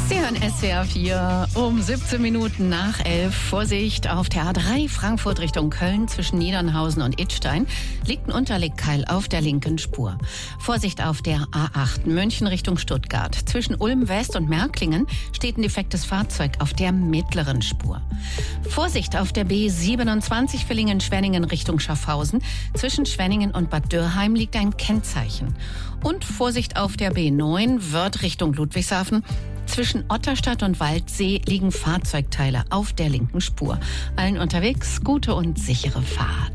Sie hören SWR 4 um 17 Minuten nach 11. Vorsicht, auf der A3 Frankfurt Richtung Köln zwischen Niedernhausen und Idstein liegt ein Unterlegkeil auf der linken Spur. Vorsicht auf der A8 München Richtung Stuttgart. Zwischen Ulm West und Märklingen steht ein defektes Fahrzeug auf der mittleren Spur. Vorsicht auf der B27 Villingen-Schwenningen Richtung Schaffhausen. Zwischen Schwenningen und Bad Dürrheim liegt ein Kennzeichen. Und Vorsicht auf der B9 Wörth Richtung Ludwigshafen. Zwischen Otterstadt und Waldsee liegen Fahrzeugteile auf der linken Spur. Allen unterwegs gute und sichere Fahrt.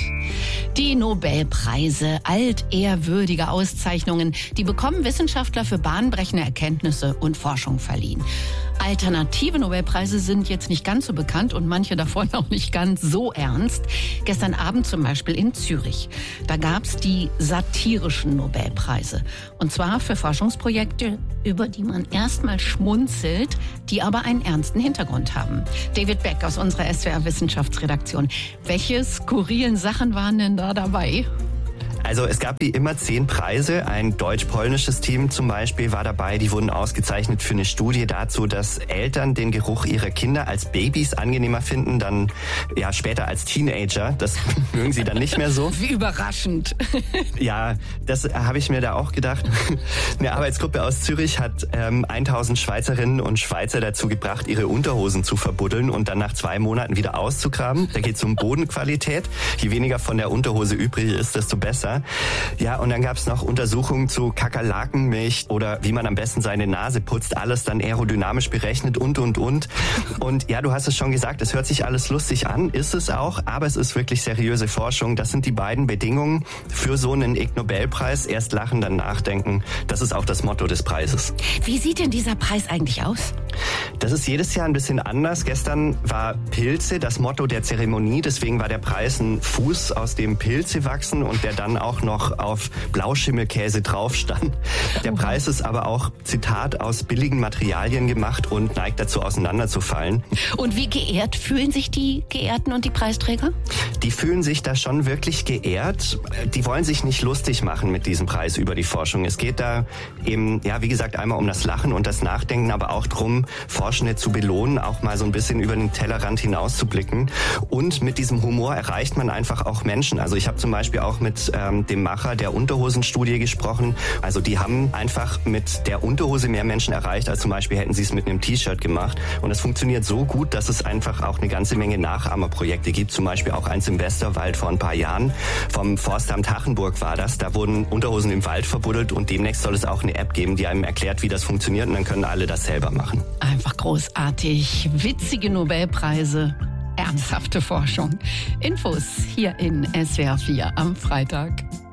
Die Nobelpreise, altehrwürdige Auszeichnungen, die bekommen Wissenschaftler für bahnbrechende Erkenntnisse und Forschung verliehen. Alternative Nobelpreise sind jetzt nicht ganz so bekannt und manche davon auch nicht ganz so ernst. Gestern Abend zum Beispiel in Zürich. Da gab's die satirischen Nobelpreise. Und zwar für Forschungsprojekte, über die man erstmal schmunzelt, die aber einen ernsten Hintergrund haben. David Beck aus unserer SWR-Wissenschaftsredaktion. Welche skurrilen Sachen waren denn da dabei? Also es gab wie immer 10 Preise. Ein deutsch-polnisches Team zum Beispiel war dabei. Die wurden ausgezeichnet für eine Studie dazu, dass Eltern den Geruch ihrer Kinder als Babys angenehmer finden, dann ja später als Teenager. Das mögen sie dann nicht mehr so. Wie überraschend. Ja, das habe ich mir da auch gedacht. Eine Arbeitsgruppe aus Zürich hat 1000 Schweizerinnen und Schweizer dazu gebracht, ihre Unterhosen zu verbuddeln und dann nach 2 Monaten wieder auszugraben. Da geht es um Bodenqualität. Je weniger von der Unterhose übrig ist, desto besser. Ja, und dann gab es noch Untersuchungen zu Kakerlakenmilch oder wie man am besten seine Nase putzt. Alles dann aerodynamisch berechnet und. Und ja, du hast es schon gesagt, es hört sich alles lustig an, ist es auch, aber es ist wirklich seriöse Forschung. Das sind die beiden Bedingungen für so einen Ig Nobelpreis. Erst lachen, dann nachdenken. Das ist auch das Motto des Preises. Wie sieht denn dieser Preis eigentlich aus? Das ist jedes Jahr ein bisschen anders. Gestern war Pilze das Motto der Zeremonie. Deswegen war der Preis ein Fuß, aus dem Pilze wachsen und der dann auch noch auf Blauschimmelkäse drauf stand. Der Preis ist aber auch, Zitat, aus billigen Materialien gemacht und neigt dazu auseinanderzufallen. Und wie geehrt fühlen sich die Geehrten und die Preisträger? Die fühlen sich da schon wirklich geehrt. Die wollen sich nicht lustig machen mit diesem Preis über die Forschung. Es geht da eben, ja, wie gesagt, einmal um das Lachen und das Nachdenken, aber auch darum, Forschende zu belohnen, auch mal so ein bisschen über den Tellerrand hinauszublicken. Und mit diesem Humor erreicht man einfach auch Menschen. Also ich habe zum Beispiel auch mit dem Macher der Unterhosenstudie gesprochen. Also die haben einfach mit der Unterhose mehr Menschen erreicht, als zum Beispiel hätten sie es mit einem T-Shirt gemacht. Und es funktioniert so gut, dass es einfach auch eine ganze Menge Nachahmerprojekte gibt. Zum Beispiel auch eins im Westerwald vor ein paar Jahren. Vom Forstamt Hachenburg war das. Da wurden Unterhosen im Wald verbuddelt und demnächst soll es auch eine App geben, die einem erklärt, wie das funktioniert. Und dann können alle das selber machen. Einfach großartig. Witzige Nobelpreise. Ernsthafte Forschung. Infos hier in SWR 4 am Freitag.